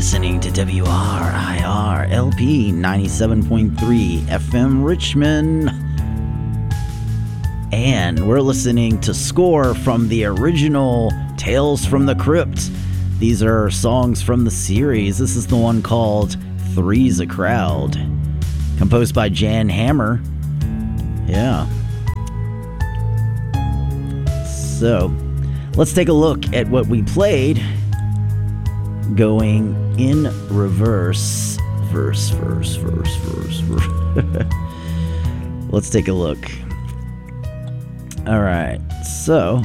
listening to WRIR LP 97.3 FM Richmond. And we're listening to score from the original Tales from the Crypt. These are songs from the series. This is the one called Three's a Crowd, composed by Jan Hammer. Yeah. So, let's take a look at what we played, going in reverse. Verse. Let's take a look. All right, so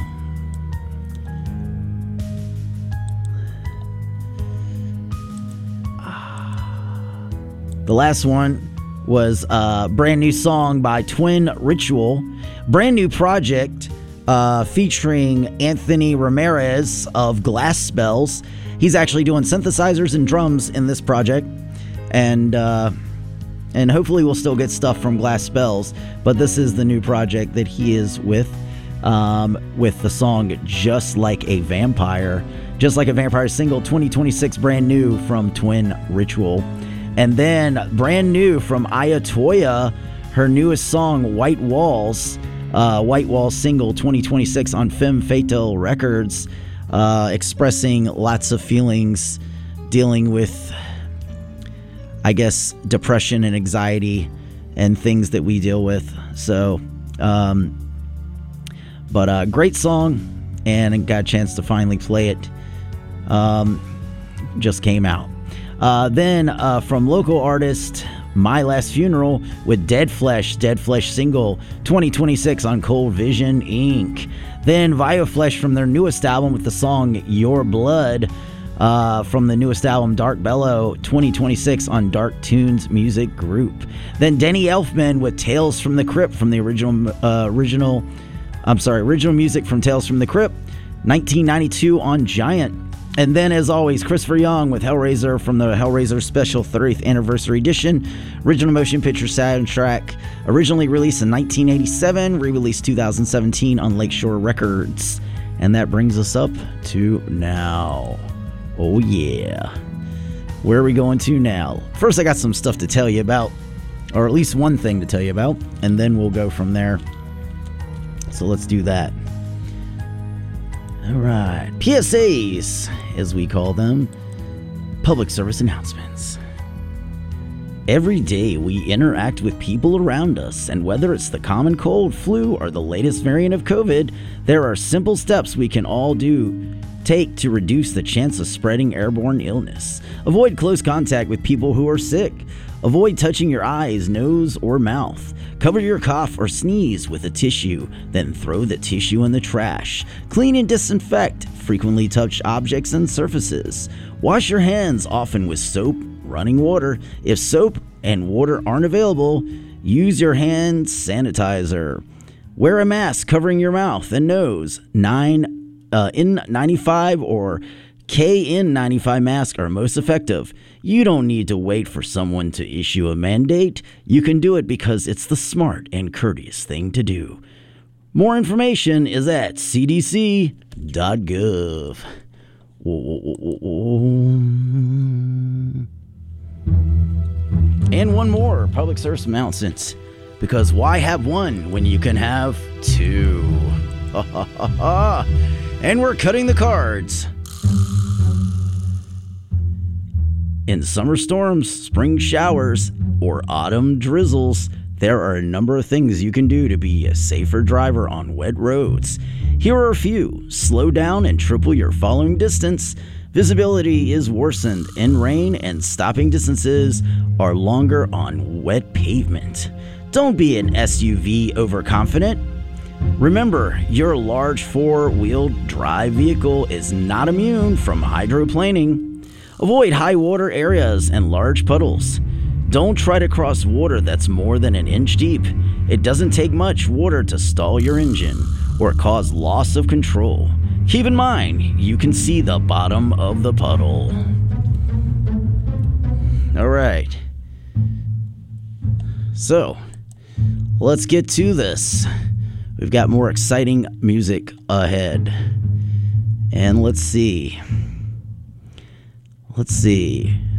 the last one was a brand new song by Twin Ritual, brand new project featuring Anthony Ramirez of Glass Spells. He's actually doing synthesizers and drums in this project, and hopefully we'll still get stuff from Glass Spells, but this is the new project that he is with the song Just Like a Vampire. Just Like a Vampire single 2026, brand new from Twin Ritual. And then brand new from Ayatoya, her newest song White Walls single 2026 on Femme Fatale Records, expressing lots of feelings, dealing with, I guess, depression and anxiety and things that we deal with. So, but great song, and I got a chance to finally play it. Just came out. Then from local artist My Last Funeral with Dead Flesh single 2026 on Cold Vision Inc. Then Vioflesh from their newest album with the song Your Blood, from the newest album Dark Bellow 2026 on Dark Tunes Music Group. Then Denny Elfman with Tales from the Crypt from the original music from Tales from the Crypt 1992 on Giant. And then, as always, Christopher Young with Hellraiser from the Hellraiser Special 30th Anniversary Edition, original motion picture soundtrack, originally released in 1987, re-released 2017 on Lakeshore Records. And that brings us up to now. Oh yeah. Where are we going to now? First, I got some stuff to tell you about, or at least one thing to tell you about, and then we'll go from there. So let's do that. All right, PSAs, as we call them, public service announcements. Every day we interact with people around us, and whether it's the common cold, flu, or the latest variant of COVID, there are simple steps we can all take to reduce the chance of spreading airborne illness. Avoid close contact with people who are sick. Avoid touching your eyes, nose, or mouth. Cover your cough or sneeze with a tissue, then throw the tissue in the trash. Clean and disinfect frequently touched objects and surfaces. Wash your hands often with soap, running water. If soap and water aren't available, use your hand sanitizer. Wear a mask covering your mouth and nose. N95 or KN95 masks are most effective. You don't need to wait for someone to issue a mandate. You can do it because it's the smart and courteous thing to do. More information is at cdc.gov. And one more public service announcement, because why have one when you can have two? And we're cutting the cards. In summer storms, spring showers, or autumn drizzles, there are a number of things you can do to be a safer driver on wet roads. Here are a few. Slow down and triple your following distance. Visibility is worsened in rain, and stopping distances are longer on wet pavement. Don't be an SUV overconfident. Remember, your large four-wheel drive vehicle is not immune from hydroplaning. Avoid high water areas and large puddles. Don't try to cross water that's more than an inch deep. It doesn't take much water to stall your engine or cause loss of control. Keep in mind, you can see the bottom of the puddle. All right. So, let's get to this. We've got more exciting music ahead. And let's see. Let's see.